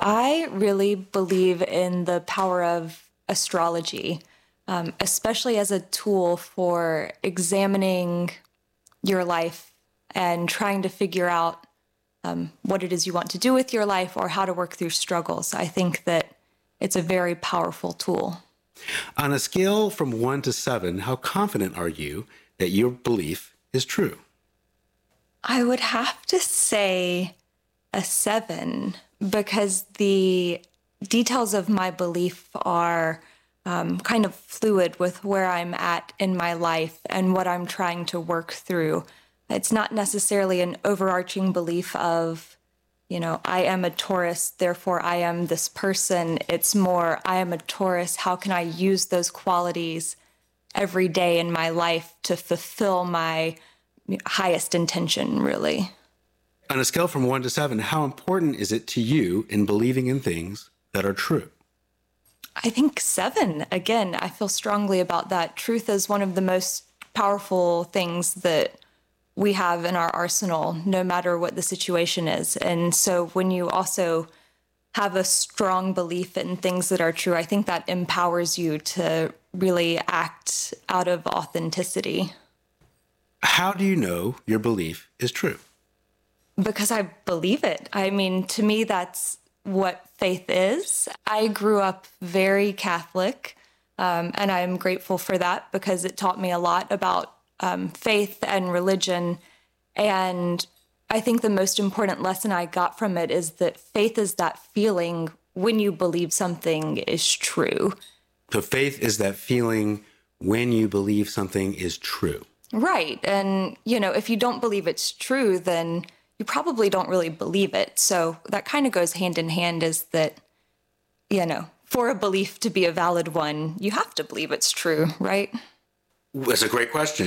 I really believe in the power of astrology, especially as a tool for examining your life and trying to figure out what it is you want to do with your life or how to work through struggles. I think that it's a very powerful tool. On a scale from 1 to 7, how confident are you that your belief is true? I would have to say a 7 because the details of my belief are kind of fluid with where I'm at in my life and what I'm trying to work through. It's not necessarily an overarching belief of, I am a Taurus, therefore I am this person. It's more, I am a Taurus. How can I use those qualities every day in my life to fulfill my highest intention, really? On a scale from 1 to 7, how important is it to you in believing in things that are true? I think 7. Again, I feel strongly about that. Truth is one of the most powerful things that we have in our arsenal, no matter what the situation is. And so when you also have a strong belief in things that are true, I think that empowers you to really act out of authenticity. How do you know your belief is true? Because I believe it. I mean, to me, that's what faith is. I grew up very Catholic, and I'm grateful for that because it taught me a lot about faith and religion. And I think the most important lesson I got from it is that faith is that feeling when you believe something is true. So faith is that feeling when you believe something is true. Right. And, if you don't believe it's true, then you probably don't really believe it. So that kind of goes hand in hand, is that, for a belief to be a valid one, you have to believe it's true, right? That's a great question.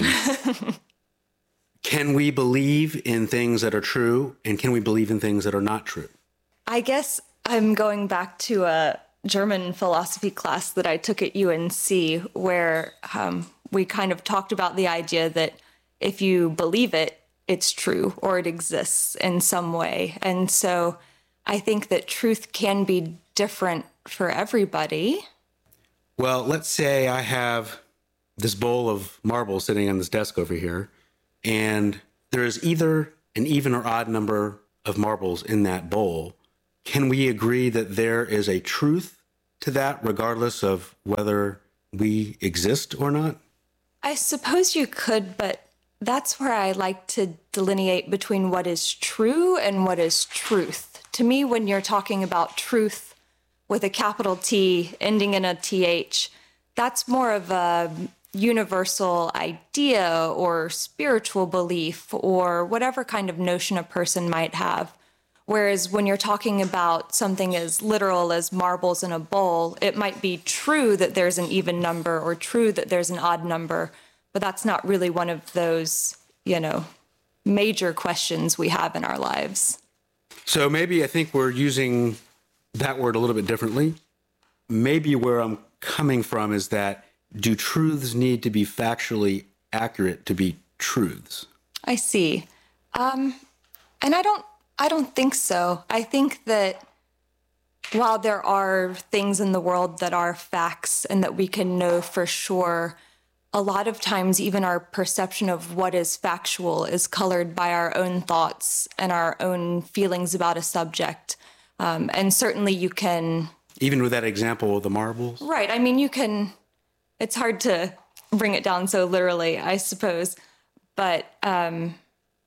Can we believe in things that are true, and can we believe in things that are not true? I guess I'm going back to a German philosophy class that I took at UNC, where we kind of talked about the idea that if you believe it, it's true, or it exists in some way. And so I think that truth can be different for everybody. Well, let's say I have this bowl of marbles sitting on this desk over here, and there is either an even or odd number of marbles in that bowl. Can we agree that there is a truth to that, regardless of whether we exist or not? I suppose you could, but that's where I like to delineate between what is true and what is truth. To me, when you're talking about truth with a capital T ending in a TH, that's more of a universal idea or spiritual belief or whatever kind of notion a person might have. Whereas when you're talking about something as literal as marbles in a bowl, it might be true that there's an even number or true that there's an odd number, but that's not really one of those, major questions we have in our lives. So maybe I think we're using that word a little bit differently. Maybe where I'm coming from is that, do truths need to be factually accurate to be truths? I see. And I don't think so. I think that while there are things in the world that are facts and that we can know for sure, a lot of times even our perception of what is factual is colored by our own thoughts and our own feelings about a subject. And certainly you can... Even with that example of the marbles? Right. I mean, you can... It's hard to bring it down so literally, I suppose. But the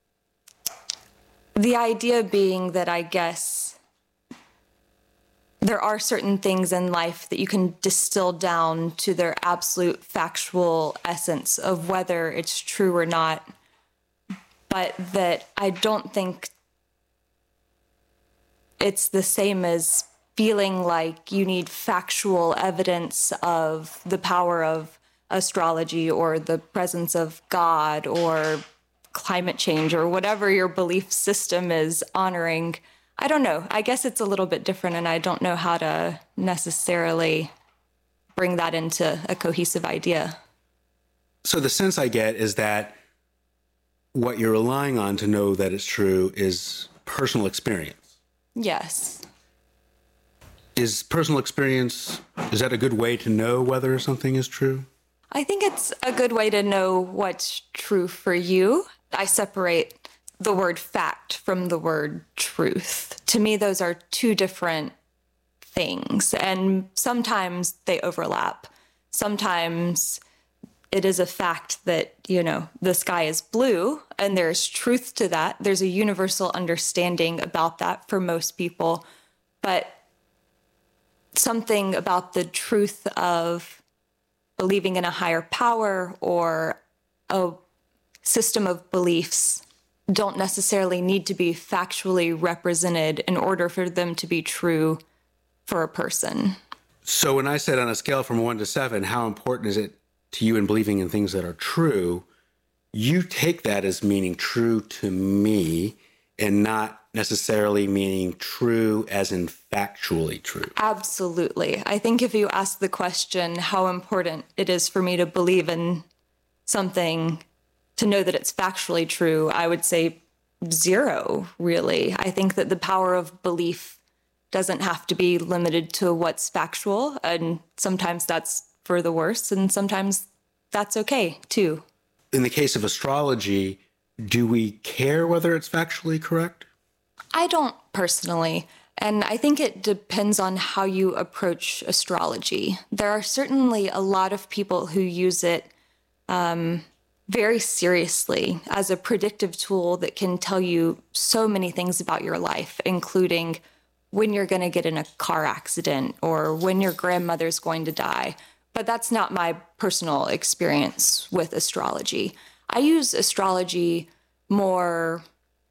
idea being that I guess there are certain things in life that you can distill down to their absolute factual essence of whether it's true or not, but that I don't think it's the same as feeling like you need factual evidence of the power of astrology or the presence of God or climate change or whatever your belief system is honoring. I don't know. I guess it's a little bit different, and I don't know how to necessarily bring that into a cohesive idea. So the sense I get is that what you're relying on to know that it's true is personal experience. Yes. Is personal experience, is that a good way to know whether something is true? I think it's a good way to know what's true for you. I separate the word fact from the word truth. To me, those are two different things, and sometimes they overlap. Sometimes it is a fact that, the sky is blue, and there's truth to that. There's a universal understanding about that for most people, but something about the truth of believing in a higher power or a system of beliefs don't necessarily need to be factually represented in order for them to be true for a person. So when I said on a scale from 1 to 7, how important is it to you in believing in things that are true, you take that as meaning true to me and not necessarily meaning true as in factually true. Absolutely. I think if you ask the question how important it is for me to believe in something to know that it's factually true, I would say 0, really. I think that the power of belief doesn't have to be limited to what's factual, and sometimes that's for the worse, and sometimes that's okay too. In the case of astrology, do we care whether it's factually correct? I don't personally, and I think it depends on how you approach astrology. There are certainly a lot of people who use it very seriously as a predictive tool that can tell you so many things about your life, including when you're going to get in a car accident or when your grandmother's going to die. But that's not my personal experience with astrology. I use astrology more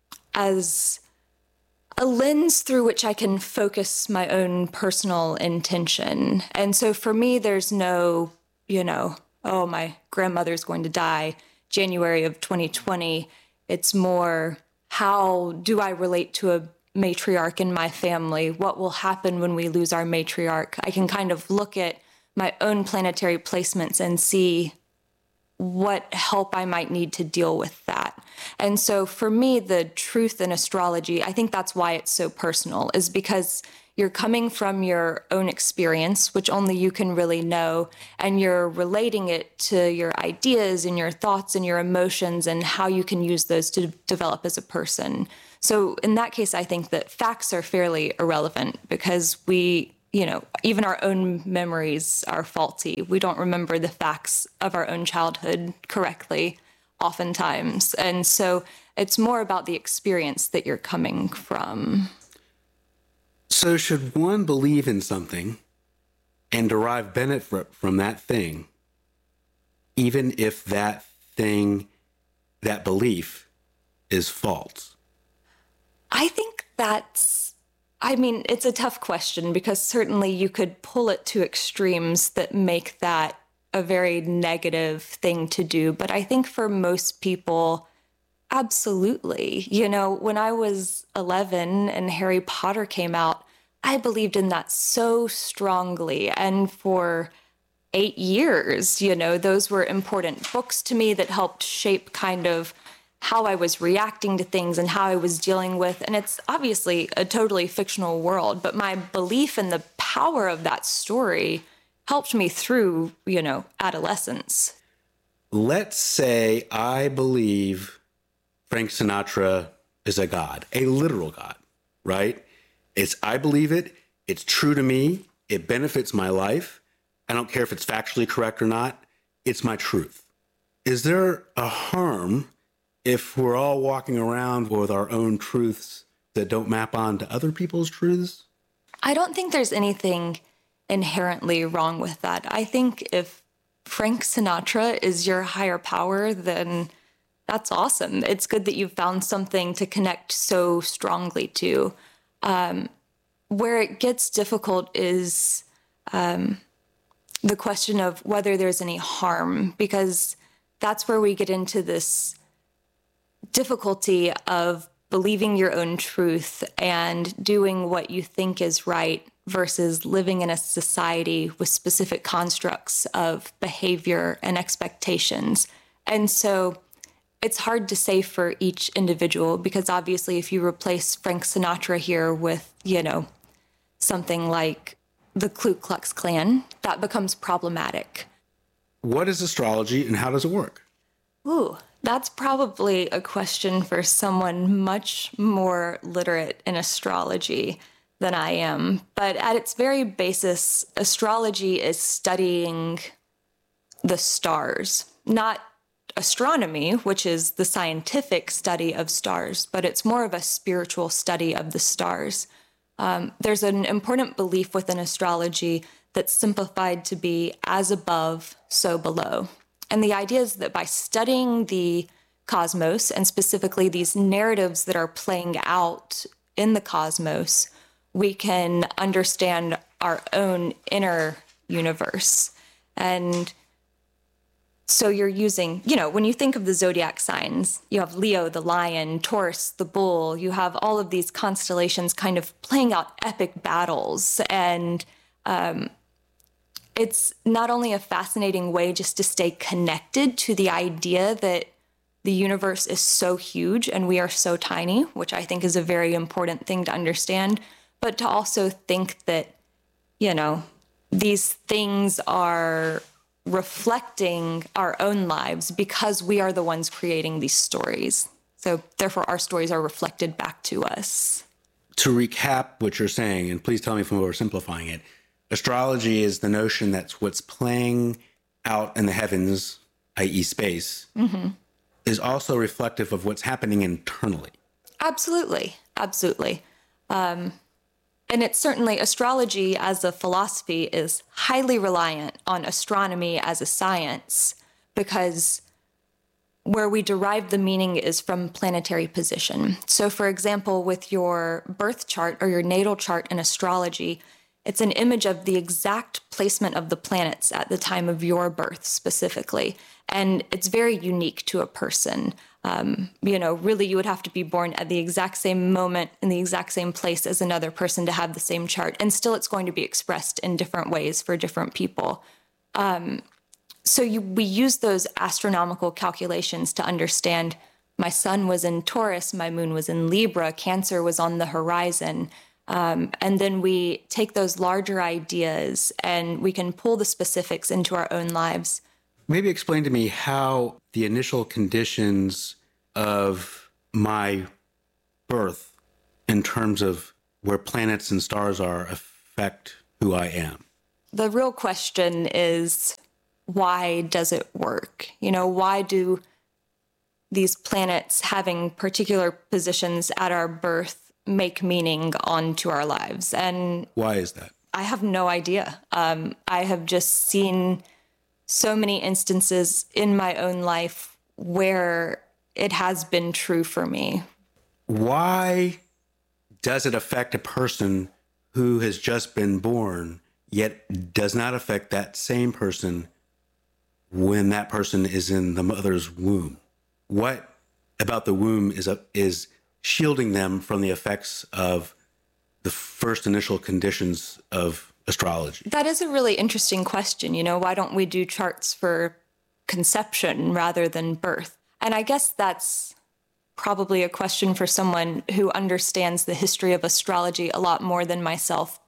as a lens through which I can focus my own personal intention. And so for me, there's no, oh, my grandmother's going to die January of 2020. It's more, how do I relate to a matriarch in my family? What will happen when we lose our matriarch? I can kind of look at my own planetary placements and see what help I might need to deal with that. And so for me, the truth in astrology, I think that's why it's so personal, is because you're coming from your own experience, which only you can really know, and you're relating it to your ideas and your thoughts and your emotions and how you can use those to develop as a person. So in that case, I think that facts are fairly irrelevant because even our own memories are faulty. We don't remember the facts of our own childhood correctly oftentimes. And so it's more about the experience that you're coming from. So should one believe in something and derive benefit from that thing, even if that thing, that belief, is false? I think it's a tough question because certainly you could pull it to extremes that make that a very negative thing to do. But I think for most people, absolutely. When I was 11 and Harry Potter came out, I believed in that so strongly. And for 8 years, those were important books to me that helped shape kind of how I was reacting to things and how I was dealing with. And it's obviously a totally fictional world, but my belief in the power of that story helped me through, adolescence. Let's say I believe Frank Sinatra is a god, a literal god, right? I believe it. It's true to me. It benefits my life. I don't care if it's factually correct or not. It's my truth. Is there a harm if we're all walking around with our own truths that don't map on to other people's truths? I don't think there's anything inherently wrong with that. I think if Frank Sinatra is your higher power, then that's awesome. It's good that you've found something to connect so strongly to. Where it gets difficult is the question of whether there's any harm, because that's where we get into this difficulty of believing your own truth and doing what you think is right versus living in a society with specific constructs of behavior and expectations. And so it's hard to say for each individual, because obviously if you replace Frank Sinatra here with, something like the Ku Klux Klan, that becomes problematic. What is astrology and how does it work? Ooh, that's probably a question for someone much more literate in astrology than I am. But at its very basis, astrology is studying the stars, not astronomy, which is the scientific study of stars, but it's more of a spiritual study of the stars. There's an important belief within astrology that's simplified to be as above, so below. And the idea is that by studying the cosmos, and specifically these narratives that are playing out in the cosmos, we can understand our own inner universe. And so you're using, when you think of the zodiac signs, you have Leo, the lion, Taurus, the bull, you have all of these constellations kind of playing out epic battles. And it's not only a fascinating way just to stay connected to the idea that the universe is so huge and we are so tiny, which I think is a very important thing to understand, but to also think that, these things are reflecting our own lives because we are the ones creating these stories. So therefore our stories are reflected back to us. To recap what you're saying, and please tell me if I'm oversimplifying it, astrology is the notion that what's playing out in the heavens, i.e. space, is also reflective of what's happening internally. Absolutely. And it's certainly, astrology as a philosophy is highly reliant on astronomy as a science, because where we derive the meaning is from planetary position. So for example, with your birth chart or your natal chart in astrology, it's an image of the exact placement of the planets at the time of your birth specifically. And it's very unique to a person. Really you would have to be born at the exact same moment in the exact same place as another person to have the same chart. And still it's going to be expressed in different ways for different people. We use those astronomical calculations to understand my sun was in Taurus, my moon was in Libra, Cancer was on the horizon. And then we take those larger ideas and we can pull the specifics into our own lives. Maybe explain to me how the initial conditions of my birth in terms of where planets and stars are affect who I am. The real question is, why does it work? Why do these planets having particular positions at our birth make meaning onto our lives? And why is that? I have no idea. I have just seen so many instances in my own life where it has been true for me. Why does it affect a person who has just been born, yet does not affect that same person when that person is in the mother's womb? What about the womb is shielding them from the effects of the first initial conditions of astrology? That is a really interesting question. Why don't we do charts for conception rather than birth? And I guess that's probably a question for someone who understands the history of astrology a lot more than myself.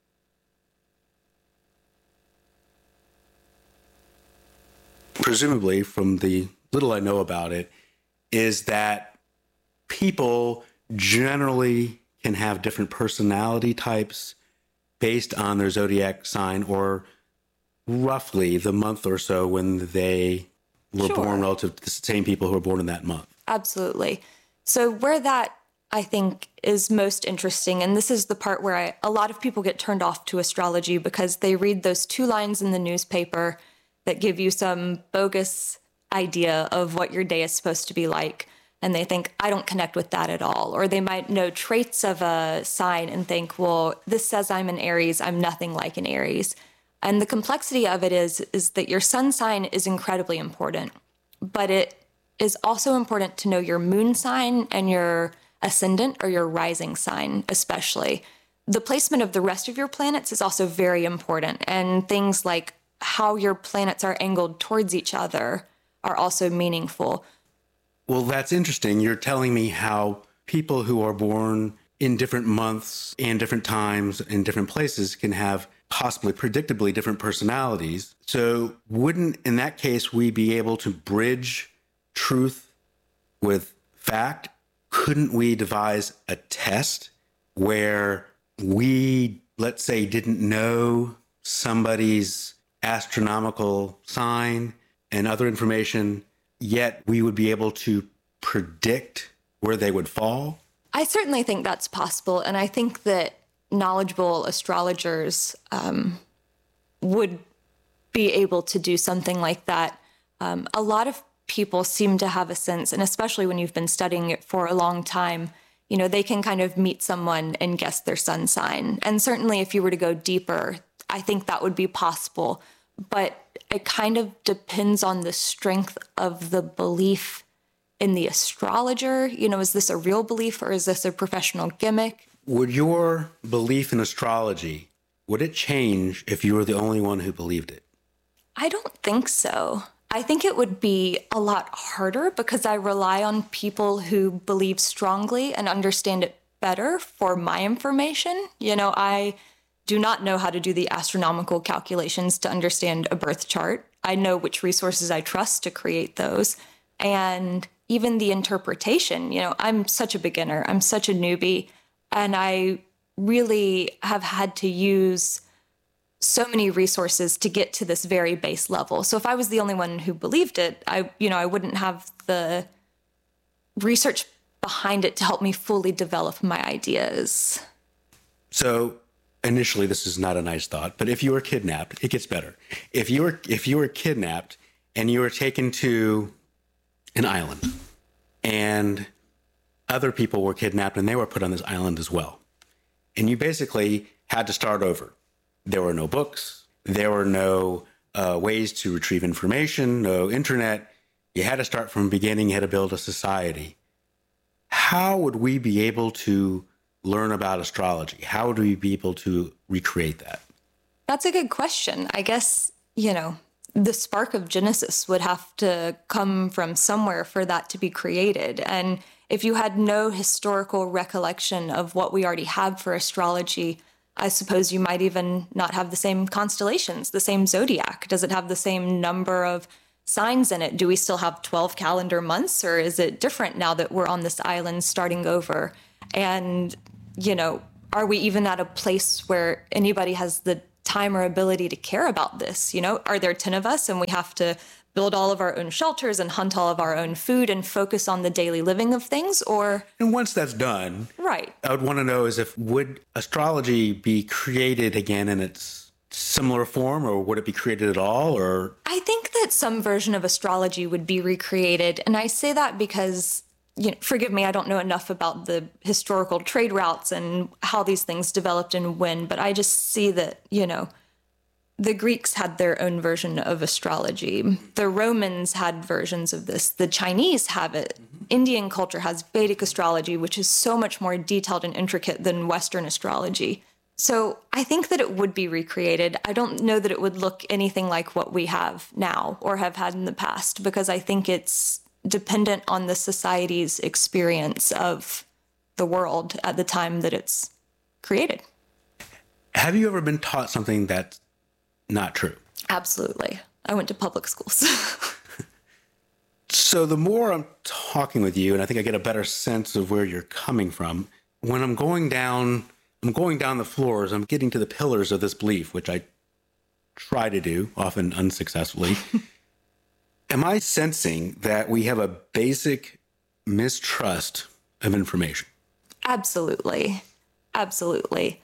Presumably, from the little I know about it, is that people generally can have different personality types based on their zodiac sign, or roughly the month or so when they were born relative to the same people who were born in that month. Absolutely. So where that, I think, is most interesting, and this is the part where a lot of people get turned off to astrology because they read those 2 lines in the newspaper that give you some bogus idea of what your day is supposed to be like. And they think, I don't connect with that at all. Or they might know traits of a sign and think, well, this says I'm an Aries, I'm nothing like an Aries. And the complexity of it is that your sun sign is incredibly important, but it is also important to know your moon sign and your ascendant or your rising sign, especially. The placement of the rest of your planets is also very important, and things like how your planets are angled towards each other are also meaningful. Well, that's interesting. You're telling me how people who are born in different months and different times in different places can have possibly predictably different personalities. So wouldn't, in that case, we be able to bridge truth with fact? Couldn't we devise a test where we, let's say, didn't know somebody's astronomical sign and other information, yet we would be able to predict where they would fall? I certainly think that's possible. And I think that knowledgeable astrologers would be able to do something like that. A lot of people seem to have a sense, and especially when you've been studying it for a long time, you know, they can kind of meet someone and guess their sun sign. And certainly if you were to go deeper, I think that would be possible. But it kind of depends on the strength of the belief in the astrologer. You know, is this a real belief or is this a professional gimmick? Would your belief in astrology, would it change if you were the only one who believed it? I don't think so. I think it would be a lot harder because I rely on people who believe strongly and understand it better for my information. You know, I do not know how to do the astronomical calculations to understand a birth chart. I know which resources I trust to create those. And even the interpretation, you know, I'm such a beginner, I'm such a newbie, and I really have had to use so many resources to get to this very base level. So if I was the only one who believed it, I wouldn't have the research behind it to help me fully develop my ideas. So initially, this is not a nice thought, but if you were kidnapped, it gets better. If you were kidnapped and you were taken to an island and other people were kidnapped and they were put on this island as well, and you basically had to start over. There were no books. There were no ways to retrieve information, no internet. You had to start from the beginning. You had to build a society. How would we be able to learn about astrology? How would we be able to recreate that? That's a good question. I guess, you know, the spark of Genesis would have to come from somewhere for that to be created. And if you had no historical recollection of what we already have for astrology, I suppose you might even not have the same constellations, the same zodiac. Does it have the same number of signs in it? Do we still have 12 calendar months, or is it different now that we're on this island starting over? And, you know, are we even at a place where anybody has the time or ability to care about this? You know, are there 10 of us and we have to build all of our own shelters and hunt all of our own food and focus on the daily living of things? Or, and once that's done, right, I would want to know is if would astrology be created again in its similar form, or would it be created at all? Or I think that some version of astrology would be recreated. And I say that because, you know, forgive me, I don't know enough about the historical trade routes and how these things developed and when, but I just see that, you know, the Greeks had their own version of astrology. The Romans had versions of this. The Chinese have it. Indian culture has Vedic astrology, which is so much more detailed and intricate than Western astrology. So I think that it would be recreated. I don't know that it would look anything like what we have now or have had in the past, because I think it's dependent on the society's experience of the world at the time that it's created. Have you ever been taught something that's not true? Absolutely. I went to public schools. So the more I'm talking with you, and I think I get a better sense of where you're coming from, when I'm going down the floors, I'm getting to the pillars of this belief, which I try to do, often unsuccessfully. Am I sensing that we have a basic mistrust of information? Absolutely. Absolutely.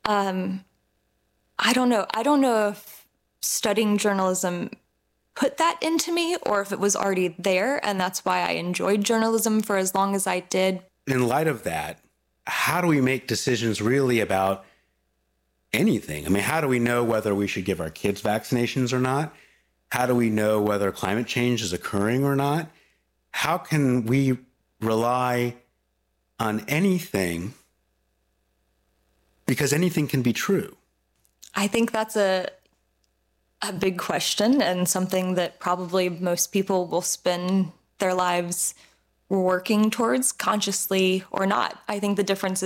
I don't know. I don't know if studying journalism put that into me or if it was already there, and that's why I enjoyed journalism for as long as I did. In light of that, how do we make decisions really about anything? I mean, how do we know whether we should give our kids vaccinations or not? How do we know whether climate change is occurring or not? How can we rely on anything? Because anything can be true. I think that's a big question, and something that probably most people will spend their lives working towards, consciously or not. I think the difference is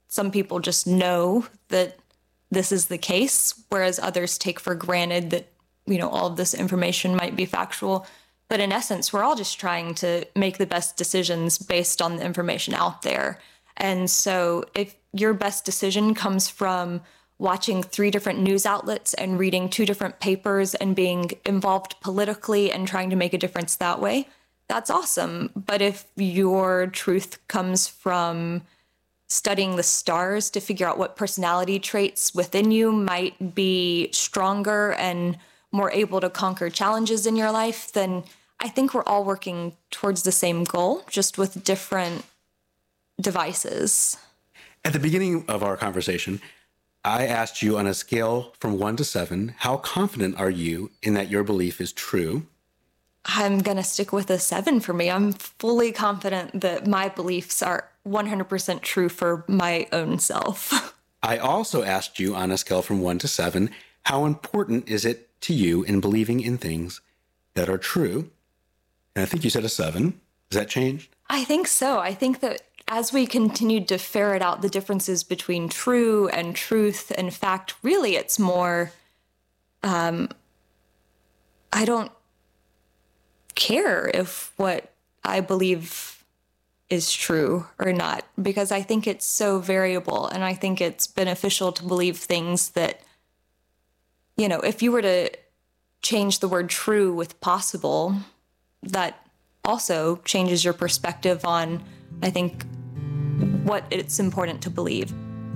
some people just know that this is the case, whereas others take for granted that, all of this information might be factual. But in essence, we're all just trying to make the best decisions based on the information out there. And so if your best decision comes from watching 3 different news outlets and reading 2 different papers and being involved politically and trying to make a difference that way, that's awesome. But if your truth comes from studying the stars to figure out what personality traits within you might be stronger and more able to conquer challenges in your life, then I think we're all working towards the same goal, just with different devices. At the beginning of our conversation, I asked you on a scale from 1 to 7, how confident are you in that your belief is true? I'm going to stick with a 7 for me. I'm fully confident that my beliefs are 100% true for my own self. I also asked you on a scale from 1 to 7, how important is it to you in believing in things that are true? And I think you said a 7. Has that changed? I think so. I think that as we continued to ferret out the differences between true and truth and fact, really it's more, I don't care if what I believe is true or not, because I think it's so variable, and I think it's beneficial to believe things that, if you were to change the word true with possible, that also changes your perspective on, I think, what it's important to believe.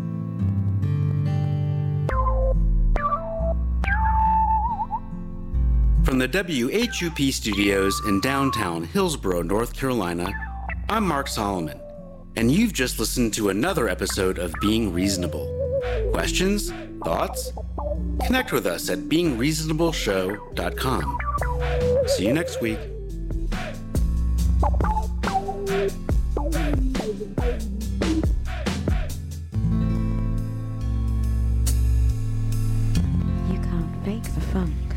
From the WHUP studios in downtown Hillsborough, North Carolina, I'm Mark Solomon, and you've just listened to another episode of Being Reasonable. Questions? Thoughts? Connect with us at beingreasonableshow.com. See you next week. You can't fake the funk.